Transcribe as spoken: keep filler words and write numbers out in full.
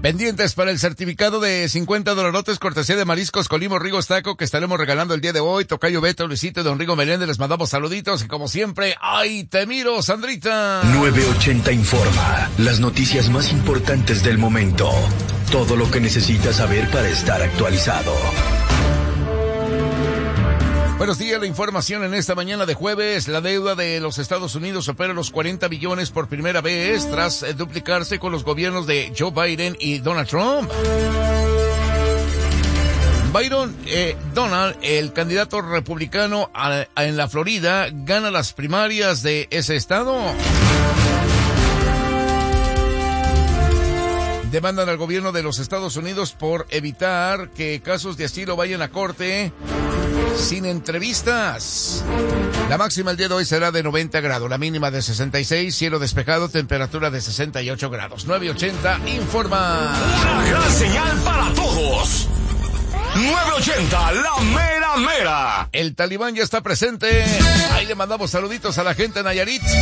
Pendientes para el certificado de cincuenta dolorotes cortesía de Mariscos Colimo Rigos Taco que estaremos regalando el día de hoy. Tocayo Beto, Luisito y Don Rigo Meléndez, les mandamos saluditos y como siempre, ¡ay, te miro, Sandrita! nueve ochenta informa, las noticias más importantes del momento. Todo lo que necesitas saber para estar actualizado. Buenos días, la información en esta mañana de jueves. La deuda de los Estados Unidos supera los cuarenta billones por primera vez tras eh, duplicarse con los gobiernos de Joe Biden y Donald Trump. Byron, eh, Donald, el candidato republicano a, a, en la Florida, gana las primarias de ese estado. Demandan al gobierno de los Estados Unidos por evitar que casos de asilo vayan a corte sin entrevistas. La máxima el día de hoy será de noventa grados, la mínima de sesenta y seis, cielo despejado, temperatura de sesenta y ocho grados. nueve ochenta informa. Una gran señal para todos. nueve ochenta, la mera mera. El Talibán ya está presente. Ahí le mandamos saluditos a la gente de Nayarit.